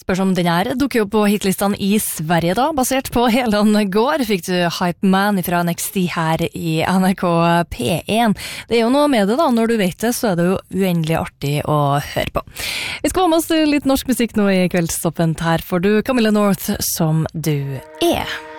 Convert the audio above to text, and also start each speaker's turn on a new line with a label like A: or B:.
A: Spørs om den her dukker opp på hitlistene i Sverige da, basert på Helan går, fikk du Hype Man fra NXT her i NRK P1. Det jo noe med det da, når du vet det, så det jo uendelig artig å høre på. Vi skal ha med oss litt norsk musikk nå i kveldstoppen. Her får du Camilla North som du er.